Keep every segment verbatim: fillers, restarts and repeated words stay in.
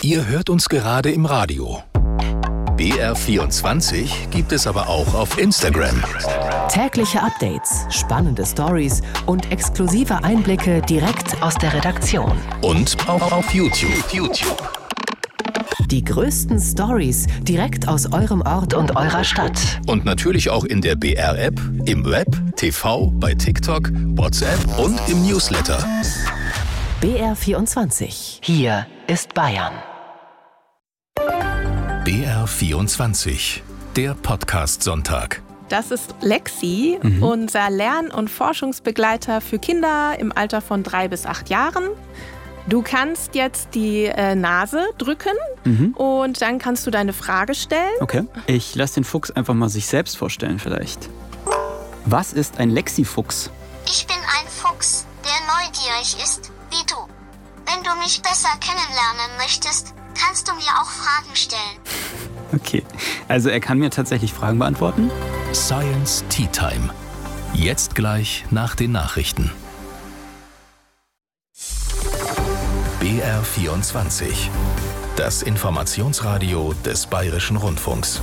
Ihr hört uns gerade im Radio. B R vierundzwanzig gibt es aber auch auf Instagram. Tägliche Updates, spannende Stories und exklusive Einblicke direkt aus der Redaktion. Und auch auf YouTube. YouTube. Die größten Stories direkt aus eurem Ort und eurer Stadt. Und natürlich auch in der B R-App, im Web, T V, bei TikTok, WhatsApp und im Newsletter. B R vierundzwanzig. Hier ist Bayern. B R vierundzwanzig, der Podcast-Sonntag. Das ist Lexi, mhm. unser Lern- und Forschungsbegleiter für Kinder im Alter von drei bis acht Jahren. Du kannst jetzt die äh, Nase drücken mhm. und dann kannst du deine Frage stellen. Okay, ich lasse den Fuchs einfach mal sich selbst vorstellen vielleicht. Was ist ein Lexi-Fuchs? Ich bin ein Fuchs, der neugierig ist, wie du. Wenn du mich besser kennenlernen möchtest, kannst du mir auch Fragen stellen. Okay, also er kann mir tatsächlich Fragen beantworten? Science Tea Time. Jetzt gleich nach den Nachrichten. B R vierundzwanzig. Das Informationsradio des Bayerischen Rundfunks.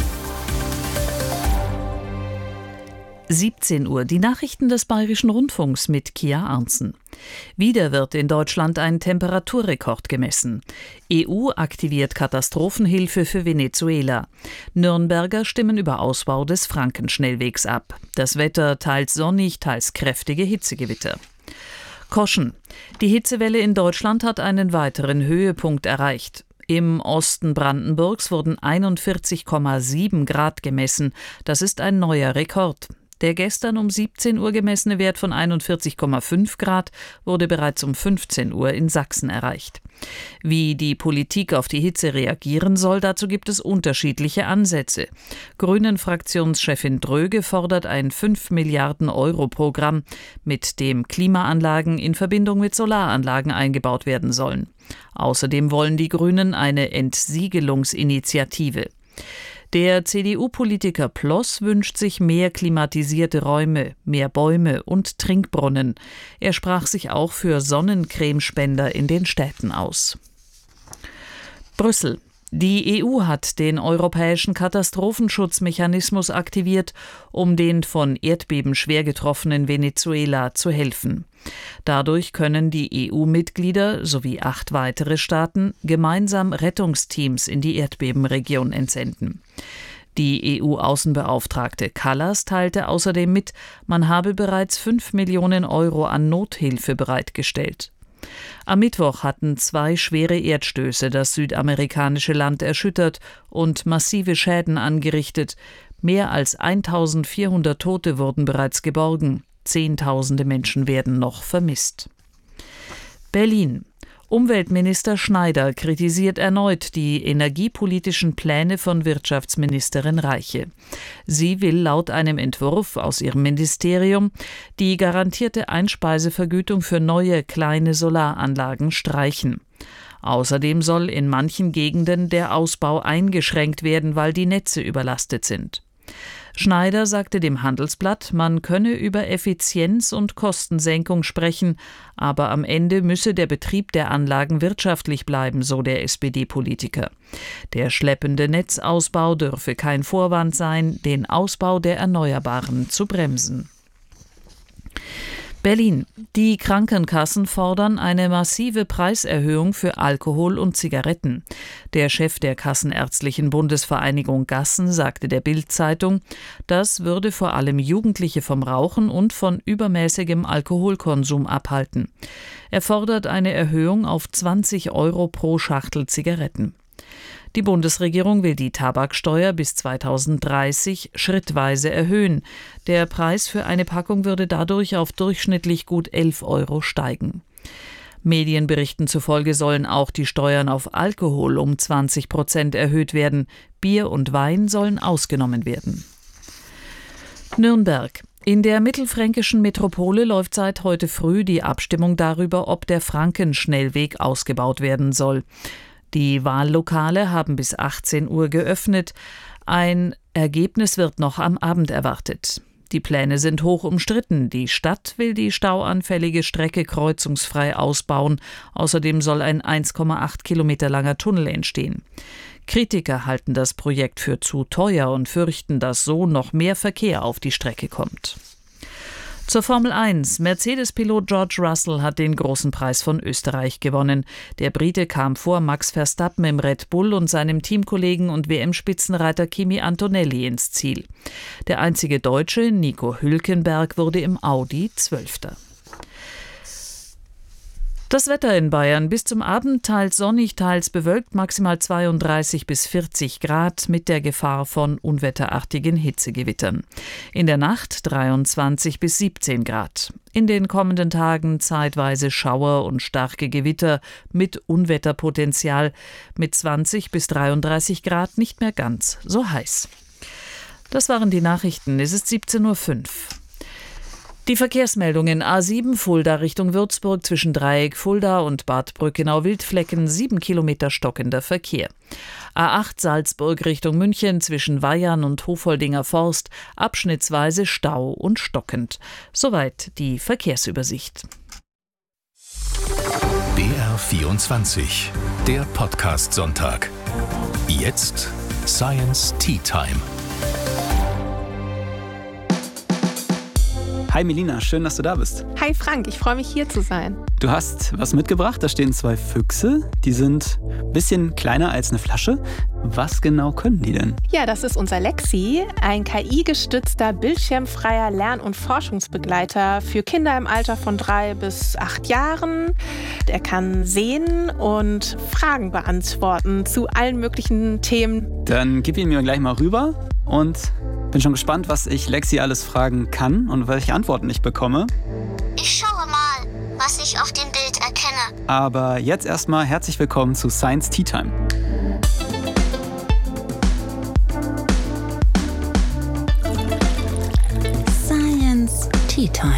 siebzehn Uhr, die Nachrichten des Bayerischen Rundfunks mit Kia Arntzen. Wieder wird in Deutschland ein Temperaturrekord gemessen. E U aktiviert Katastrophenhilfe für Venezuela. Nürnberger stimmen über Ausbau des Frankenschnellwegs ab. Das Wetter teils sonnig, teils kräftige Hitzegewitter. Koschen. Die Hitzewelle in Deutschland hat einen weiteren Höhepunkt erreicht. Im Osten Brandenburgs wurden einundvierzig Komma sieben Grad gemessen. Das ist ein neuer Rekord. Der gestern um siebzehn Uhr gemessene Wert von einundvierzig Komma fünf Grad wurde bereits um fünfzehn Uhr in Sachsen erreicht. Wie die Politik auf die Hitze reagieren soll, dazu gibt es unterschiedliche Ansätze. Grünen-Fraktionschefin Dröge fordert ein fünf Milliarden Euro Programm, mit dem Klimaanlagen in Verbindung mit Solaranlagen eingebaut werden sollen. Außerdem wollen die Grünen eine Entsiegelungsinitiative. Der C D U-Politiker Ploss wünscht sich mehr klimatisierte Räume, mehr Bäume und Trinkbrunnen. Er sprach sich auch für Sonnencremespender in den Städten aus. Brüssel. Die E U hat den europäischen Katastrophenschutzmechanismus aktiviert, um den von Erdbeben schwer getroffenen Venezuela zu helfen. Dadurch können die E U-Mitglieder sowie acht weitere Staaten gemeinsam Rettungsteams in die Erdbebenregion entsenden. Die E U-Außenbeauftragte Kallas teilte außerdem mit, man habe bereits fünf Millionen Euro an Nothilfe bereitgestellt. Am Mittwoch hatten zwei schwere Erdstöße das südamerikanische Land erschüttert und massive Schäden angerichtet. Mehr als eintausendvierhundert Tote wurden bereits geborgen. Zehntausende Menschen werden noch vermisst. Berlin. Umweltminister Schneider kritisiert erneut die energiepolitischen Pläne von Wirtschaftsministerin Reiche. Sie will laut einem Entwurf aus ihrem Ministerium die garantierte Einspeisevergütung für neue kleine Solaranlagen streichen. Außerdem soll in manchen Gegenden der Ausbau eingeschränkt werden, weil die Netze überlastet sind. Schneider sagte dem Handelsblatt, man könne über Effizienz und Kostensenkung sprechen, aber am Ende müsse der Betrieb der Anlagen wirtschaftlich bleiben, so der S P D-Politiker. Der schleppende Netzausbau dürfe kein Vorwand sein, den Ausbau der Erneuerbaren zu bremsen. Berlin. Die Krankenkassen fordern eine massive Preiserhöhung für Alkohol und Zigaretten. Der Chef der Kassenärztlichen Bundesvereinigung Gassen sagte der Bild-Zeitung, das würde vor allem Jugendliche vom Rauchen und von übermäßigem Alkoholkonsum abhalten. Er fordert eine Erhöhung auf zwanzig Euro pro Schachtel Zigaretten. Die Bundesregierung will die Tabaksteuer bis zweitausenddreißig schrittweise erhöhen. Der Preis für eine Packung würde dadurch auf durchschnittlich gut elf Euro steigen. Medienberichten zufolge sollen auch die Steuern auf Alkohol um zwanzig Prozent erhöht werden. Bier und Wein sollen ausgenommen werden. Nürnberg. In der mittelfränkischen Metropole läuft seit heute früh die Abstimmung darüber, ob der Frankenschnellweg ausgebaut werden soll. Die Wahllokale haben bis achtzehn Uhr geöffnet. Ein Ergebnis wird noch am Abend erwartet. Die Pläne sind hoch umstritten. Die Stadt will die stauanfällige Strecke kreuzungsfrei ausbauen. Außerdem soll ein eins Komma acht Kilometer langer Tunnel entstehen. Kritiker halten das Projekt für zu teuer und fürchten, dass so noch mehr Verkehr auf die Strecke kommt. Zur Formel eins. Mercedes-Pilot George Russell hat den großen Preis von Österreich gewonnen. Der Brite kam vor Max Verstappen im Red Bull und seinem Teamkollegen und W M-Spitzenreiter Kimi Antonelli ins Ziel. Der einzige Deutsche, Nico Hülkenberg, wurde im Audi Zwölfter. Das Wetter in Bayern: bis zum Abend teils sonnig, teils bewölkt, maximal zweiunddreißig bis vierzig Grad mit der Gefahr von unwetterartigen Hitzegewittern. In der Nacht dreiundzwanzig bis siebzehn Grad. In den kommenden Tagen zeitweise Schauer und starke Gewitter mit Unwetterpotenzial, mit zwanzig bis dreiunddreißig Grad nicht mehr ganz so heiß. Das waren die Nachrichten. Es ist siebzehn Uhr fünf. Die Verkehrsmeldungen: A sieben Fulda Richtung Würzburg zwischen Dreieck Fulda und Bad Brückenau-Wildflecken, sieben Kilometer stockender Verkehr. A acht Salzburg Richtung München zwischen Weyern und Hofoldinger Forst, abschnittsweise Stau und stockend. Soweit die Verkehrsübersicht. B R vierundzwanzig, der Podcast-Sonntag. Jetzt Science Tea Time. Hi Melina, schön, dass du da bist. Hi Frank, ich freue mich hier zu sein. Du hast was mitgebracht, da stehen zwei Füchse, die sind ein bisschen kleiner als eine Flasche. Was genau können die denn? Ja, das ist unser Lexi, ein K I-gestützter, bildschirmfreier Lern- und Forschungsbegleiter für Kinder im Alter von drei bis acht Jahren. Er kann sehen und Fragen beantworten zu allen möglichen Themen. Dann gib ihn mir gleich mal rüber und bin schon gespannt, was ich Lexi alles fragen kann und welche Antworten ich bekomme. Ich schaue mal, was ich auf dem Bild erkenne. Aber jetzt erstmal herzlich willkommen zu Science Tea Time. Science Tea Time.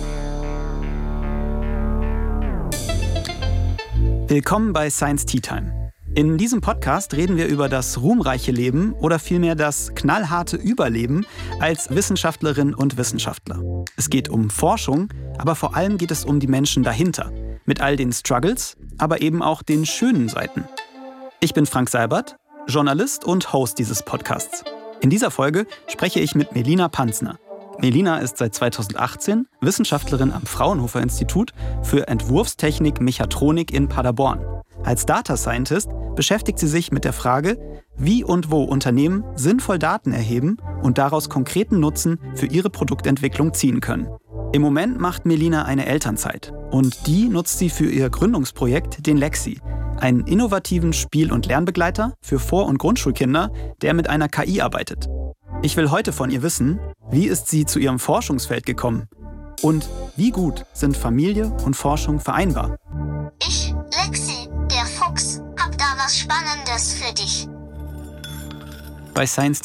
Willkommen bei Science Tea Time. In diesem Podcast reden wir über das ruhmreiche Leben oder vielmehr das knallharte Überleben als Wissenschaftlerin und Wissenschaftler. Es geht um Forschung, aber vor allem geht es um die Menschen dahinter. Mit all den Struggles, aber eben auch den schönen Seiten. Ich bin Frank Seibert, Journalist und Host dieses Podcasts. In dieser Folge spreche ich mit Melina Panzner. Melina ist seit zweitausendachtzehn Wissenschaftlerin am Fraunhofer Institut für Entwurfstechnik Mechatronik in Paderborn. Als Data Scientist beschäftigt sie sich mit der Frage, wie und wo Unternehmen sinnvoll Daten erheben und daraus konkreten Nutzen für ihre Produktentwicklung ziehen können. Im Moment macht Melina eine Elternzeit und die nutzt sie für ihr Gründungsprojekt, den Lexi, einen innovativen Spiel- und Lernbegleiter für Vor- und Grundschulkinder, der mit einer K I arbeitet. Ich will heute von ihr wissen, wie ist sie zu ihrem Forschungsfeld gekommen und wie gut sind Familie und Forschung vereinbar? Ich, Lexi, der Fuchs, hab da was Spannendes für dich. Bei Science